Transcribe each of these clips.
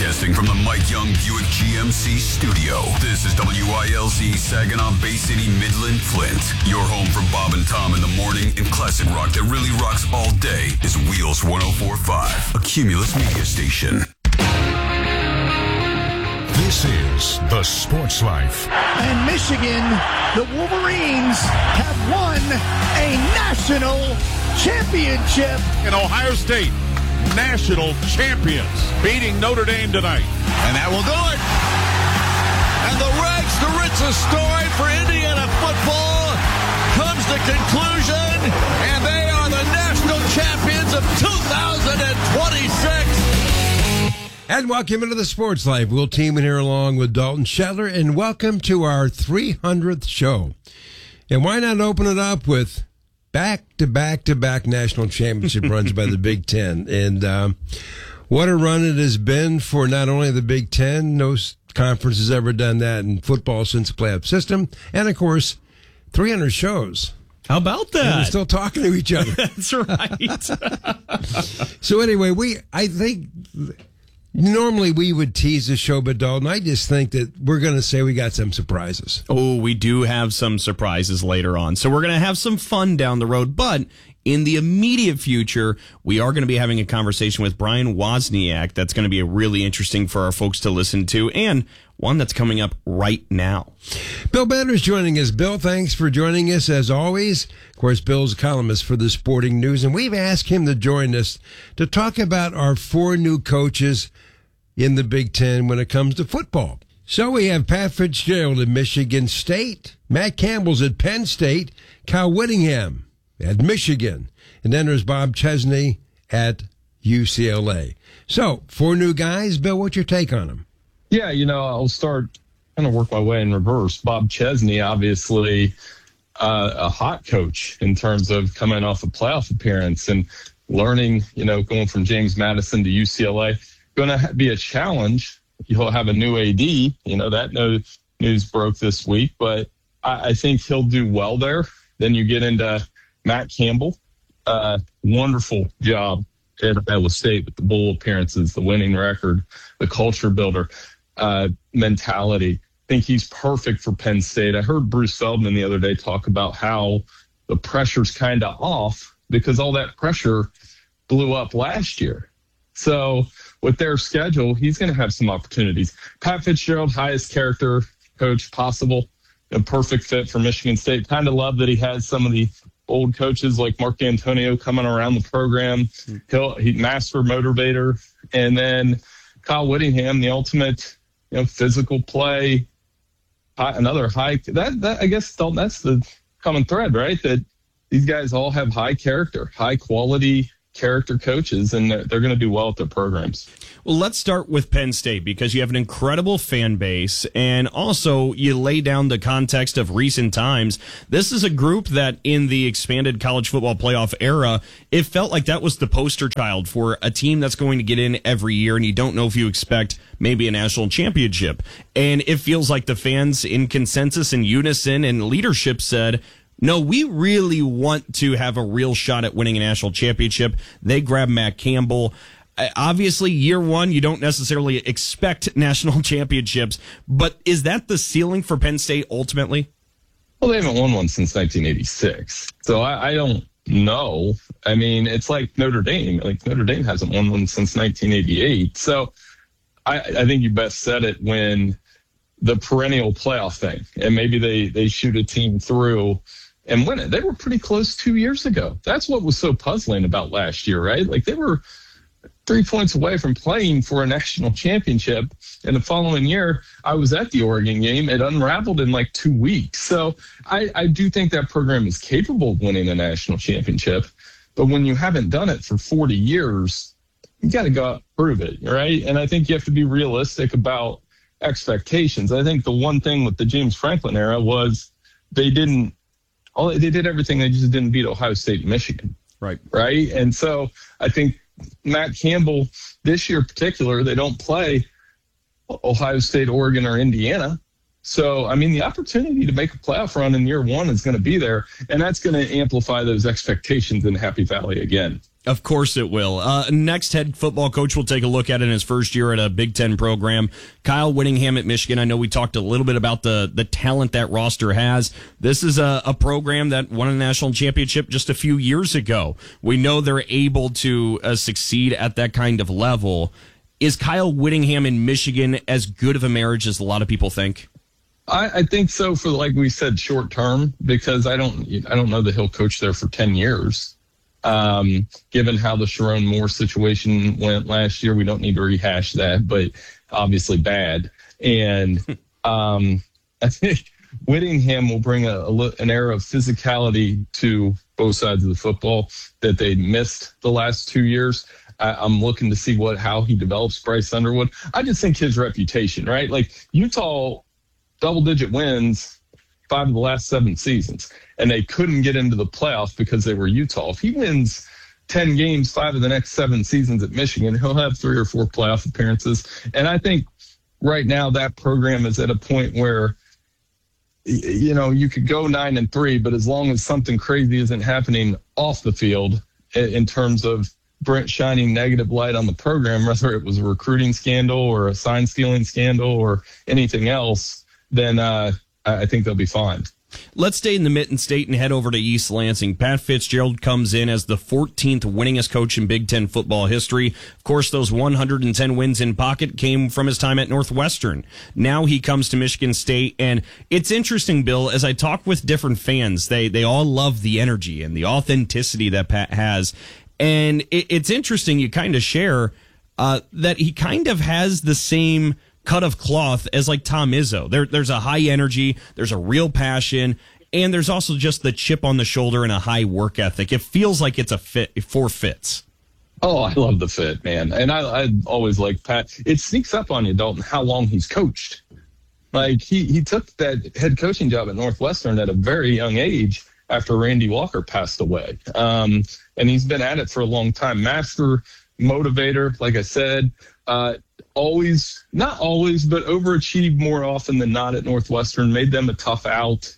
Broadcasting from the Mike Young Buick GMC studio, this is WILZ Saginaw Bay City, Midland, Flint. Your home for Bob and Tom in the morning and classic rock that really rocks all day is Wheels 104.5, a Cumulus media station. This is The Sports Life. And Michigan, the Wolverines, have won a national championship. And Ohio State, national champions, beating Notre Dame tonight. And that will do it. And the rags to riches story for Indiana football comes to conclusion, and they are the national champions of 2026. And welcome into the Sports Life. We'll team in here along with Dalton Shetler, and welcome to our 300th show. And why not open it up with back-to-back-to-back national championship runs by the Big Ten? And what a run it has been for not only the Big Ten, no conference has ever done that in football since the playoff system, and of course, 300 shows. How about that? And we're still talking to each other. That's right. So anyway, I think normally we would tease the show, but Dalton, I just think that we're going to say we got some surprises. Oh, we do have some surprises later on. So we're going to have some fun down the road. But in the immediate future, we are going to be having a conversation with Brian Wozniak. That's going to be really interesting for our folks to listen to, and one that's coming up right now. Bill Bender's joining us. Bill, thanks for joining us as always. Of course, Bill's a columnist for the Sporting News, and we've asked him to join us to talk about our 4 new coaches in the Big Ten when it comes to football. So we have Pat Fitzgerald at Michigan State, Matt Campbell's at Penn State, Kyle Whittingham at Michigan, and then there's Bob Chesney at UCLA. So 4 new guys. Bill, what's your take on them? Yeah, I'll start kind of work my way in reverse. Bob Chesney, obviously a hot coach in terms of coming off a playoff appearance and learning, going from James Madison to UCLA. Going to be a challenge. He'll have a new AD. That news broke this week, but I think he'll do well there. Then you get into Matt Campbell. Wonderful job at Iowa State with the bowl appearances, the winning record, the culture builder mentality. I think he's perfect for Penn State. I heard Bruce Feldman the other day talk about how the pressure's kind of off because all that pressure blew up last year. So with their schedule, he's going to have some opportunities. Pat Fitzgerald, highest character coach possible, a perfect fit for Michigan State. Kind of love that he has some of the old coaches like Mark Antonio coming around the program. He's master motivator. And then Kyle Whittingham, the ultimate, physical play, another high. That I guess, Dalton, that's the common thread, right? That these guys all have high character, high quality character coaches, and they're going to do well at their programs. Well, let's start with Penn State because you have an incredible fan base, and also you lay down the context of recent times. This is a group that in the expanded college football playoff era, it felt like that was the poster child for a team that's going to get in every year, and you don't know if you expect maybe a national championship. And it feels like the fans in consensus and unison and leadership said, no, we really want to have a real shot at winning a national championship. They grab Matt Campbell. Obviously, year one, you don't necessarily expect national championships, but is that the ceiling for Penn State ultimately? Well, they haven't won one since 1986. So I don't know. I mean, it's like Notre Dame. Like Notre Dame hasn't won one since 1988. So I think you best said it when the perennial playoff thing, and maybe they shoot a team through and win it. They were pretty close 2 years ago. That's what was so puzzling about last year, right? Like they were 3 points away from playing for a national championship. And the following year, I was at the Oregon game. It unraveled in like 2 weeks. So I do think that program is capable of winning a national championship. But when you haven't done it for 40 years, you got to go out and prove it, right? And I think you have to be realistic about expectations. I think the one thing with the James Franklin era was they did everything. They just didn't beat Ohio State and Michigan. Right. And so I think Matt Campbell this year in particular, they don't play Ohio State, Oregon, or Indiana. So, I mean, the opportunity to make a playoff run in year one is going to be there, and that's going to amplify those expectations in Happy Valley again. Of course it will. Next head football coach we'll take a look at in his first year at a Big Ten program, Kyle Whittingham at Michigan. I know we talked a little bit about the talent that roster has. This is a program that won a national championship just a few years ago. We know they're able to succeed at that kind of level. Is Kyle Whittingham in Michigan as good of a marriage as a lot of people think? I think so, for, like we said, short term, because I don't know that he'll coach there for 10 years. Given how the Sharon Moore situation went last year, we don't need to rehash that, but obviously bad. And I think Whittingham will bring an air of physicality to both sides of the football that they missed the last 2 years. I'm looking to see how he develops Bryce Underwood. I just think his reputation, right? Like, Utah, double-digit wins 5 of the last 7 seasons, and they couldn't get into the playoffs because they were Utah. If he wins 10 games 5 of the next 7 seasons at Michigan, he'll have 3 or 4 playoff appearances. And I think right now that program is at a point where, you could go 9-3, but as long as something crazy isn't happening off the field in terms of Brent shining negative light on the program, whether it was a recruiting scandal or a sign stealing scandal or anything else, then I think they'll be fine. Let's stay in the Mitten State and head over to East Lansing. Pat Fitzgerald comes in as the 14th winningest coach in Big Ten football history. Of course, those 110 wins in pocket came from his time at Northwestern. Now he comes to Michigan State, and it's interesting, Bill, as I talk with different fans, they all love the energy and the authenticity that Pat has. And it's interesting, you kind of share that he kind of has the same cut of cloth as like Tom Izzo. There's a high energy, there's a real passion, and there's also just the chip on the shoulder and a high work ethic. It feels like it's a fit for Fitz. Oh, I love the fit, man. And I always like Pat. It sneaks up on you, Dalton, how long he's coached. Like, he took that head coaching job at Northwestern at a very young age after Randy Walker passed away. And he's been at it for a long time. Master motivator, like I said, not always, but overachieved more often than not at Northwestern, made them a tough out.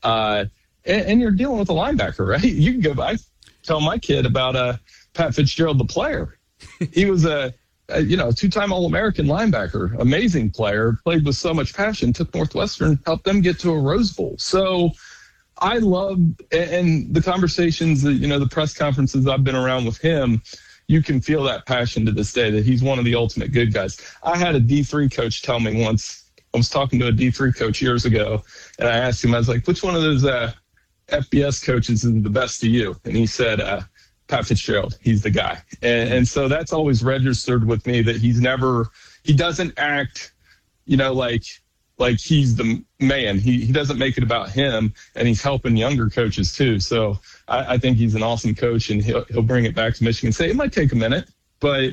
And you're dealing with a linebacker, right? You can go back, tell my kid about Pat Fitzgerald, the player. He was a 2-time All-American linebacker, amazing player, played with so much passion, took Northwestern, helped them get to a Rose Bowl. So I love, and the conversations, the press conferences I've been around with him, you can feel that passion to this day, that he's one of the ultimate good guys. I had a D3 coach tell me once, I was talking to a D3 coach years ago, and I asked him, I was like, which one of those FBS coaches is the best to you? And he said, Pat Fitzgerald, he's the guy. And so that's always registered with me, that he doesn't act, like he's the man. He doesn't make it about him, and he's helping younger coaches too. So I think he's an awesome coach, and he'll bring it back to Michigan State. It might take a minute, but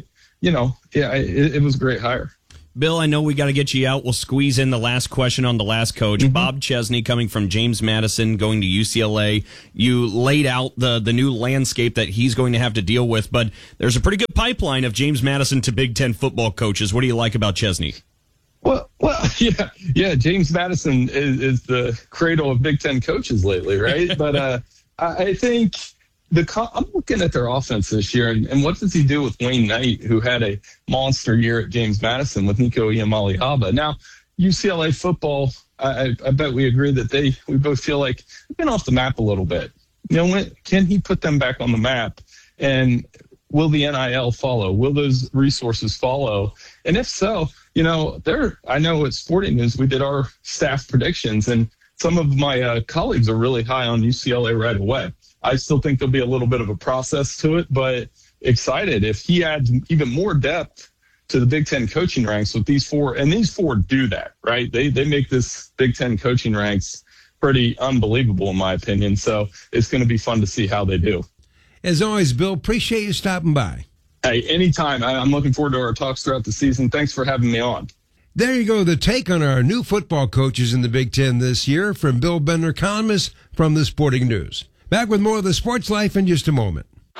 it was a great hire. Bill, I know we got to get you out. We'll squeeze in the last question on the last coach. Mm-hmm. Bob Chesney coming from James Madison, going to UCLA. You laid out the new landscape that he's going to have to deal with, but there's a pretty good pipeline of James Madison to Big Ten football coaches. What do you like about Chesney? Well, yeah. James Madison is the cradle of Big Ten coaches lately, right? But I think I'm looking at their offense this year, and what does he do with Wayne Knight, who had a monster year at James Madison with Nico Iamaleava? Now, UCLA football, I bet we agree that we both feel like they've been off the map a little bit. Can he put them back on the map? And will the NIL follow? Will those resources follow? And if so, I know at Sporting News we did our staff predictions, and some of my colleagues are really high on UCLA right away. I still think there'll be a little bit of a process to it, but excited if he adds even more depth to the Big Ten coaching ranks with these 4, and these 4 do that, right? They make this Big Ten coaching ranks pretty unbelievable in my opinion. So it's going to be fun to see how they do. As always, Bill, appreciate you stopping by. Hey, anytime. I'm looking forward to our talks throughout the season. Thanks for having me on. There you go, the take on our new football coaches in the Big Ten this year from Bill Bender, columnist from the Sporting News. Back with more of the Sports Life in just a moment.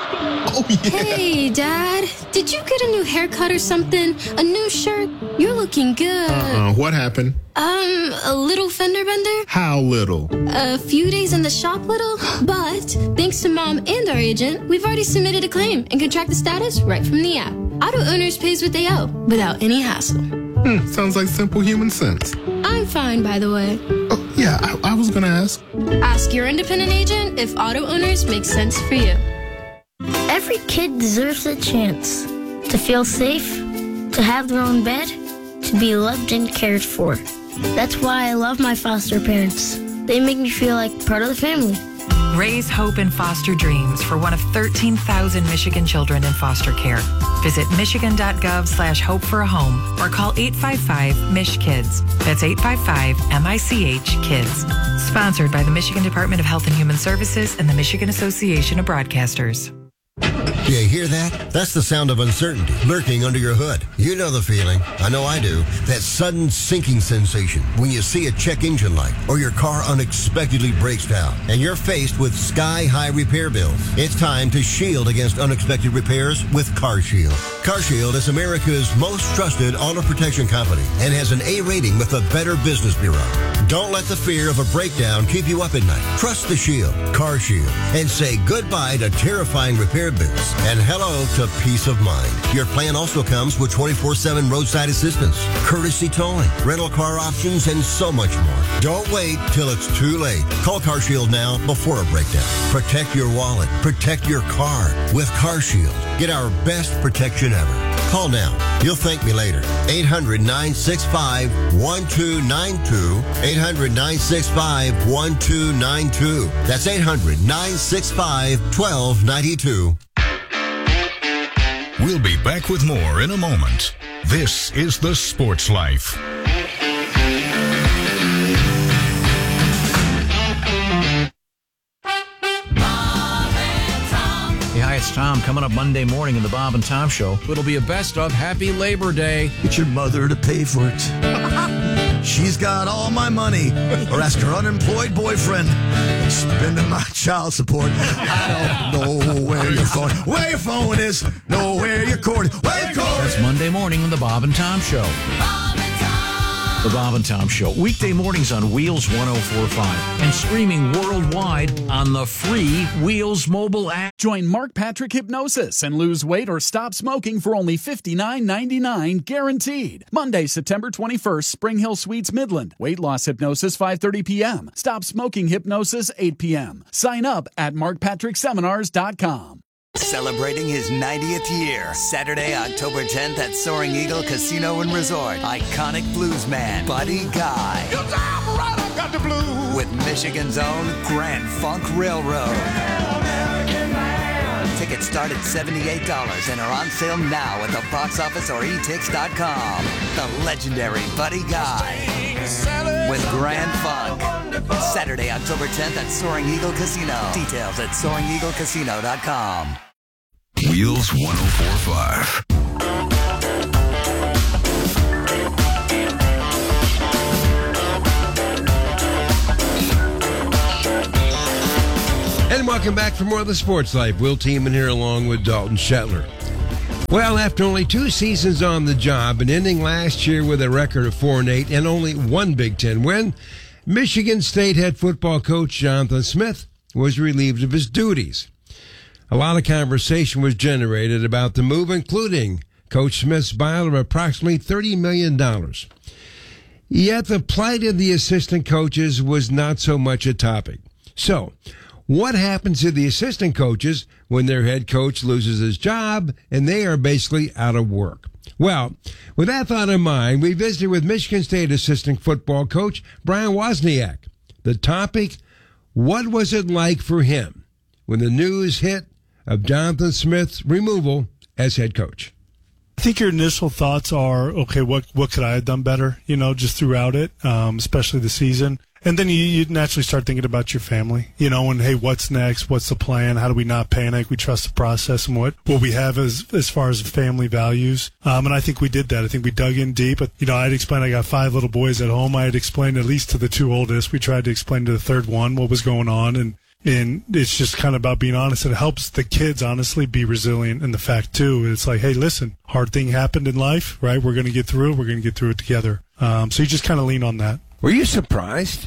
Oh, yeah. Hey, Dad. Did you get a new haircut or something? A new shirt? You're looking good. What happened? A little fender bender? How little? A few days in the shop little, but thanks to Mom and our agent, we've already submitted a claim and can track the status right from the app. Auto Owners pays what they owe without any hassle. Sounds like simple human sense. I'm fine, by the way. Oh, yeah, I was going to ask. Ask your independent agent if Auto Owners makes sense for you. Every kid deserves a chance to feel safe, to have their own bed, to be loved and cared for. That's why I love my foster parents. They make me feel like part of the family. Raise hope and foster dreams for one of 13,000 Michigan children in foster care. Visit michigan.gov/hope for a home or call 855-MICH-KIDS. That's 855-MICH-KIDS. Sponsored by the Michigan Department of Health and Human Services and the Michigan Association of Broadcasters. You hear that? That's the sound of uncertainty lurking under your hood. You know the feeling. I know I do. That sudden sinking sensation when you see a check engine light or your car unexpectedly breaks down and you're faced with sky-high repair bills. It's time to shield against unexpected repairs with CarShield. CarShield is America's most trusted auto protection company and has an A rating with the Better Business Bureau. Don't let the fear of a breakdown keep you up at night. Trust the Shield, CarShield, and say goodbye to terrifying repair bills and hello to peace of mind. Your plan also comes with 24/7 roadside assistance, courtesy towing, rental car options, and so much more. Don't wait till it's too late. Call CarShield now before a breakdown. Protect your wallet. Protect your car with CarShield. Get our best protection ever. Call now. You'll thank me later. 800-965-1292. 800-965-1292. That's 800-965-1292. We'll be back with more in a moment. This is The Sports Life. Hi, it's Tom. Coming up Monday morning in the Bob and Tom Show. It'll be a best of Happy Labor Day. Get your mother to pay for it. She's got all my money. Or ask her unemployed boyfriend. Spending my child support. I don't know where your phone is. Know where your cord is. Where your cord is. That's Monday morning on the Bob and Tom Show. The Bob and Tom Show. Weekday mornings on Wheels 104.5 and streaming worldwide on the free Wheels mobile app. Join Mark Patrick Hypnosis and lose weight or stop smoking for only $59.99 guaranteed. Monday, September 21st, Spring Hill Suites, Midland. Weight loss hypnosis 5:30 p.m. Stop smoking hypnosis 8 p.m. Sign up at markpatrickseminars.com. Celebrating his 90th year, Saturday, October 10th at Soaring Eagle Casino and Resort. Iconic blues man, Buddy Guy. Right, I've got the blues. With Michigan's own Grand Funk Railroad. Tickets start at $78 and are on sale now at the box office or etix.com. The legendary Buddy Guy with Grand Funk. Saturday, October 10th at Soaring Eagle Casino. Details at SoaringEagleCasino.com. Wheels 104.5. And welcome back for more of the Sports Life. Will Tiemann here along with Dalton Shetler. Well, after only 2 seasons on the job and ending last year with a record of 4-8 and only one Big Ten win, Michigan State head football coach Jonathan Smith was relieved of his duties. A lot of conversation was generated about the move, including Coach Smith's buyout of approximately $30 million. Yet the plight of the assistant coaches was not so much a topic. So, what happens to the assistant coaches when their head coach loses his job and they are basically out of work? Well, with that thought in mind, we visited with Michigan State assistant football coach Brian Wozniak. The topic, what was it like for him when the news hit of Jonathan Smith's removal as head coach? I think your initial thoughts are, okay, what could I have done better, just throughout it, especially the season. And then you naturally start thinking about your family, and hey, what's next? What's the plan? How do we not panic? We trust the process and what we have as far as family values. And I think we did that. I think we dug in deep. I'd explained I got 5 little boys at home. I had explained at least to the 2 oldest. We tried to explain to the third one what was going on. And And it's just kind of about being honest. It helps the kids, honestly, be resilient. And the fact, too, it's like, hey, listen, hard thing happened in life, right? We're going to get through it. We're going to get through it together. So you just kind of lean on that. Were you surprised?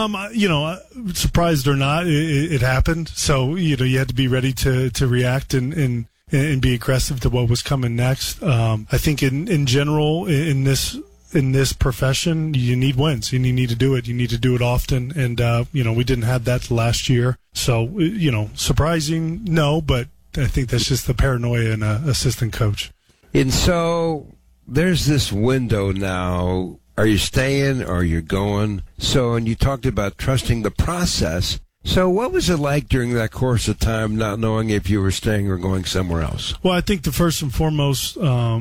Surprised or not, it happened. So, you had to be ready to react and be aggressive to what was coming next. I think in general, in this profession, you need wins and you need to do it. You need to do it often. And, we didn't have that last year. So, surprising, no, but I think that's just the paranoia in an assistant coach. And so there's this window now. Are you staying or are you going? So, and you talked about trusting the process. So what was it like during that course of time, not knowing if you were staying or going somewhere else? Well, I think the first and foremost,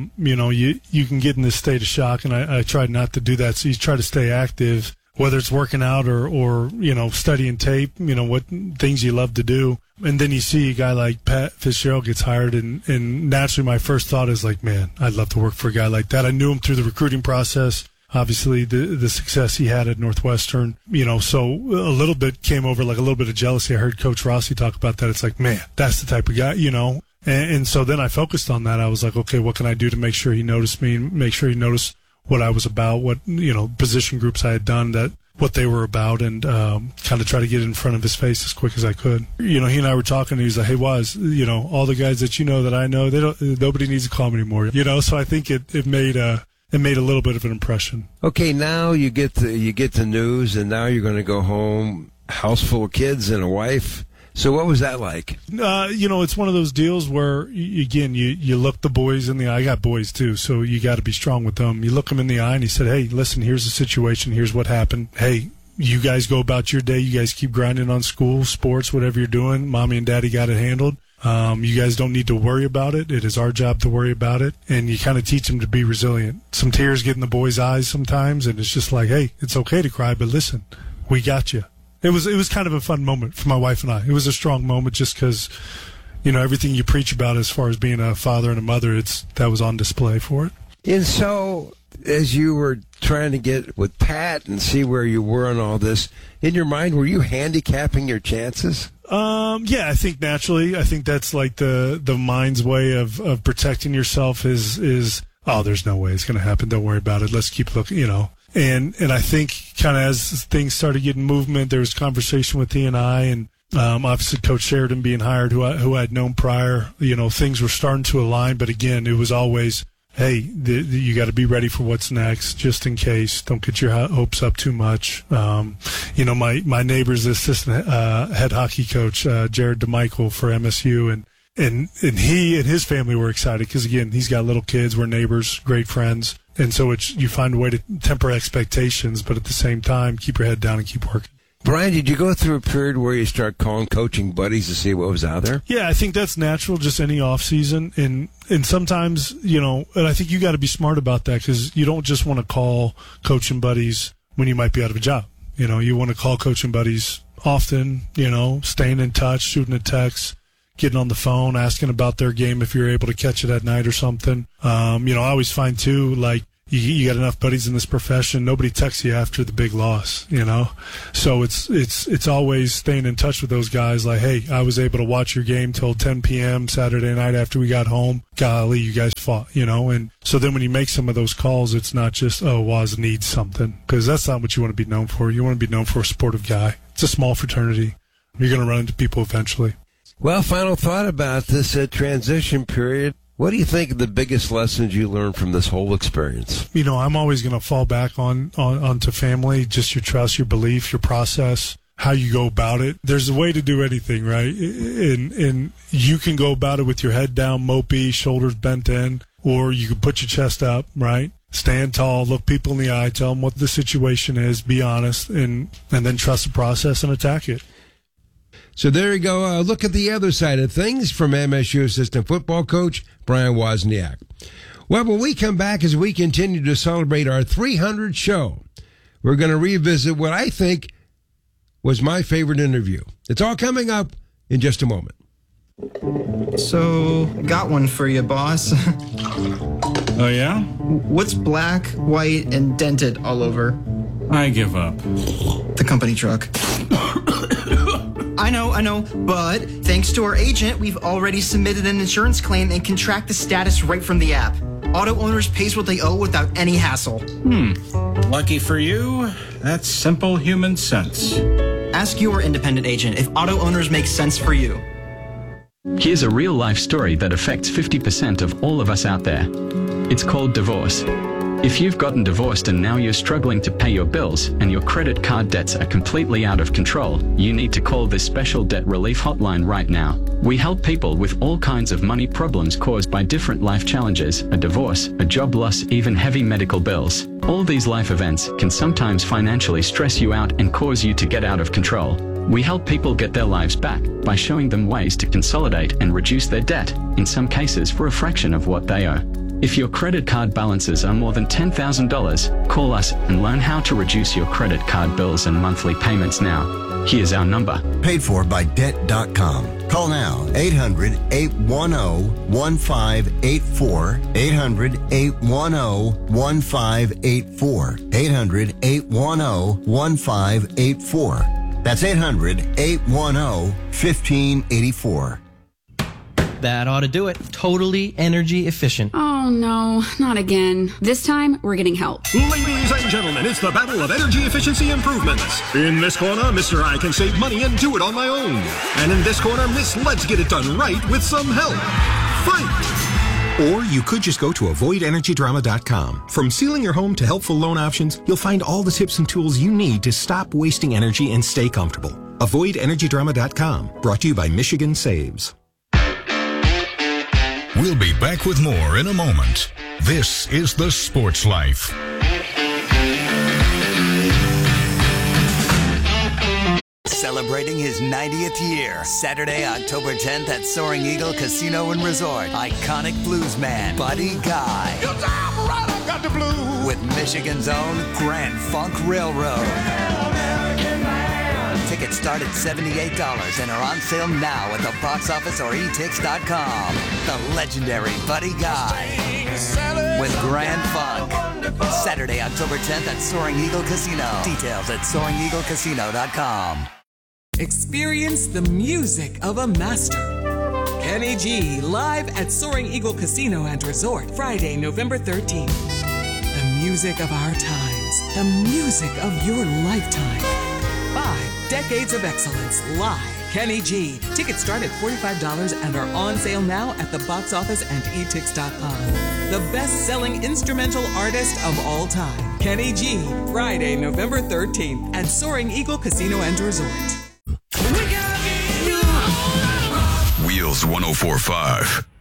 you can get in this state of shock, and I tried not to do that. So you try to stay active, whether it's working out or studying tape, what things you love to do. And then you see a guy like Pat Fitzgerald gets hired, and naturally my first thought is like, man, I'd love to work for a guy like that. I knew him through the recruiting process. Obviously, the success he had at Northwestern, so a little bit came over, like a little bit of jealousy. I heard Coach Rossi talk about that. It's like, man, that's the type of guy, And so then I focused on that. I was like, okay, what can I do to make sure he noticed me, make sure he noticed what I was about, what, position groups I had done, what they were about, and kind of try to get in front of his face as quick as I could. He and I were talking, and he was like, hey, Waz, all the guys that that I know, nobody needs to call me anymore. So I think it made a little bit of an impression. Okay, now you get the news, and now you're going to go home, house full of kids and a wife. So what was that like? It's one of those deals where, again, you look the boys in the eye. I got boys, too, so you got to be strong with them. You look them in the eye, and he said, hey, listen, here's the situation. Here's what happened. Hey, you guys go about your day. You guys keep grinding on school, sports, whatever you're doing. Mommy and Daddy got it handled. You guys don't need to worry about it. It is our job to worry about it. And you kind of teach them to be resilient. Some tears get in the boys' eyes sometimes, and it's just like, hey, it's okay to cry, but listen, we got you. It was kind of a fun moment for my wife and I. It was a strong moment just because, everything you preach about as far as being a father and a mother, that was on display for it. And so, as you were trying to get with Pat and see where you were on all this, in your mind, were you handicapping your chances? Yeah, I think naturally. I think that's like the mind's way of protecting yourself is there's no way it's going to happen. Don't worry about it. Let's keep looking, And I think kind of as things started getting movement, there was conversation with he and I, and obviously Coach Sheridan being hired, who I'd known prior. Things were starting to align, but again, it was always, hey, you got to be ready for what's next, just in case. Don't get your hopes up too much. My neighbor's assistant head hockey coach, Jared DeMichael for MSU, and he and his family were excited because, again, he's got little kids. We're neighbors, great friends. And so you find a way to temper expectations, but at the same time, keep your head down and keep working. Brian, did you go through a period where you start calling coaching buddies to see what was out there? Yeah, I think that's natural, just any off season. And sometimes, and I think you got to be smart about that because you don't just want to call coaching buddies when you might be out of a job. You want to call coaching buddies often, staying in touch, shooting a text, getting on the phone, asking about their game if you're able to catch it at night or something. I always find, too, like, you got enough buddies in this profession. Nobody texts you after the big loss, So it's always staying in touch with those guys. Like, hey, I was able to watch your game till 10 p.m. Saturday night after we got home. Golly, you guys fought, And so then when you make some of those calls, it's not just, Waz needs something, because that's not what you want to be known for. You want to be known for a supportive guy. It's a small fraternity. You're going to run into people eventually. Well, final thought about this transition period. What do you think are the biggest lessons you learned from this whole experience? I'm always going to fall back onto family, just your trust, your belief, your process, how you go about it. There's a way to do anything, right? And you can go about it with your head down, mopey, shoulders bent in, or you can put your chest up, right? Stand tall, look people in the eye, tell them what the situation is, be honest, and then trust the process and attack it. So there you go. Look at the other side of things from MSU assistant football coach Brian Wozniak. Well, when we come back, as we continue to celebrate our 300th show, we're going to revisit what I think was my favorite interview. It's all coming up in just a moment. So, got one for you, boss. Oh, yeah? What's black, white, and dented all over? I give up. The company truck. I know, but thanks to our agent, we've already submitted an insurance claim and can track the status right from the app. Auto Owners pays what they owe without any hassle. Lucky for you, that's simple human sense. Ask your independent agent if Auto Owners makes sense for you. Here's a real-life story that affects 50% of all of us out there. It's called divorce. If you've gotten divorced and now you're struggling to pay your bills and your credit card debts are completely out of control, you need to call this special debt relief hotline right now. We help people with all kinds of money problems caused by different life challenges, a divorce, a job loss, even heavy medical bills. All these life events can sometimes financially stress you out and cause you to get out of control. We help people get their lives back by showing them ways to consolidate and reduce their debt, in some cases for a fraction of what they owe. If your credit card balances are more than $10,000, call us and learn how to reduce your credit card bills and monthly payments now. Here's our number. Paid for by Debt.com. Call now, 800-810-1584, 800-810-1584, 800-810-1584. That's 800-810-1584. That ought to do it. Totally energy efficient. Oh, no, not again. This time, we're getting help. Ladies and gentlemen, it's the battle of energy efficiency improvements. In this corner, Mr. I can save money and do it on my own. And in this corner, Miss Let's get it done right with some help. Fight! Or you could just go to avoidenergydrama.com. From sealing your home to helpful loan options, you'll find all the tips and tools you need to stop wasting energy and stay comfortable. Avoidenergydrama.com. Brought to you by Michigan Saves. We'll be back with more in a moment. This is The Sports Life. Celebrating his 90th year, Saturday, October 10th at Soaring Eagle Casino and Resort. Iconic bluesman Buddy Guy. Got the blues. With Michigan's own Grand Funk Railroad. Tickets start at $78 and are on sale now at the box office or etix.com. The legendary Buddy Guy with Grand Funk. Saturday, October 10th at Soaring Eagle Casino. Details at SoaringEagleCasino.com. Experience the music of a master. Kenny G live at Soaring Eagle Casino and Resort, Friday, November 13th. The music of our times. The music of your lifetime. 5 decades of excellence live. Kenny G. Tickets start at $45 and are on sale now at the box office and etix.com. The best-selling instrumental artist of all time. Kenny G. Friday, November 13th at Soaring Eagle Casino and Resort. Wheels 104.5.